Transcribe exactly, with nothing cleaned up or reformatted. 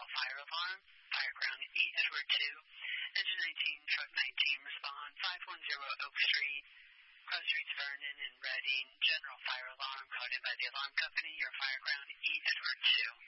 General Fire Alarm, Fireground E. Edward two, Engine nineteen, Truck nineteen, respond five one zero Oak Street, Cross Streets, Vernon, and Reading. General Fire Alarm, coded by the alarm company, your Fireground E. Edward two.